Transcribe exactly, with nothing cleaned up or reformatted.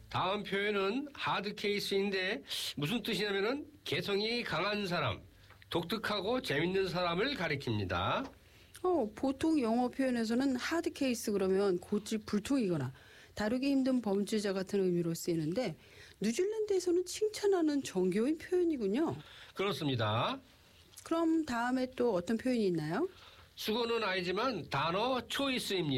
다음 표현은 하드 케이스인데 무슨 뜻이냐면은 개성이 강한 사람, 독특하고 재밌는 사람을 가리킵니다. 어, 보통 영어 표현에서는 하드 케이스 그러면 고집 불통이거나 다루기 힘든 범죄자 같은 의미로 쓰이는데 뉴질랜드에서는 칭찬하는 정겨운 표현이군요. 그렇습니다. 그럼 다음에 또 어떤 표현이 있나요? 수고는 아니지만 단어 초이스입니다.